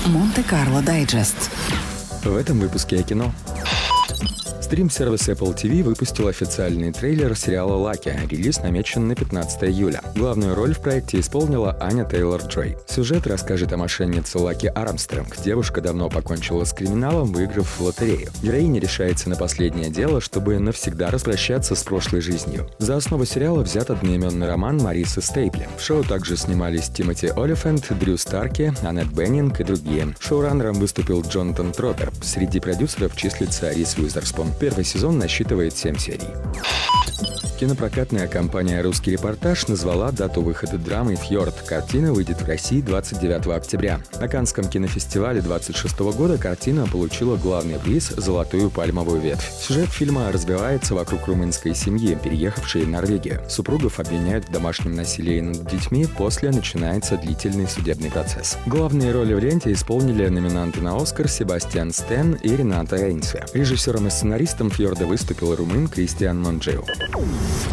Монте-Карло Дайджест. В этом выпуске о кино. Стрим-сервис Apple TV выпустил официальный трейлер сериала «Лаки». Релиз намечен на 15 июля. Главную роль в проекте исполнила Аня Тейлор-Джой. Сюжет расскажет о мошеннице Лаки Армстронг. Девушка давно покончила с криминалом, выиграв в лотерею. Героиня решается на последнее дело, чтобы навсегда распрощаться с прошлой жизнью. За основу сериала взят одноименный роман Марисы Стейпли. В шоу также снимались Тимоти Олифант, Дрю Старки, Аннет Беннинг и другие. Шоураннером выступил Джонатан Тропер. Среди продюсеров числится Риз Уизерспун. Первый сезон насчитывает 7 серий. Кинопрокатная компания «Русский репортаж» назвала дату выхода драмы «Фьорд». Картина выйдет в России 29 октября. На Каннском кинофестивале 26 года картина получила главный приз «Золотую пальмовую ветвь». Сюжет фильма развивается вокруг румынской семьи, переехавшей в Норвегию. Супругов обвиняют в домашнем насилии над детьми, после начинается длительный судебный процесс. Главные роли в ленте исполнили номинанты на «Оскар» Себастьян Стен и Рената Рейнсе. Режиссером и сценаристом «Фьорда» выступил румын Кристиан Монджеу.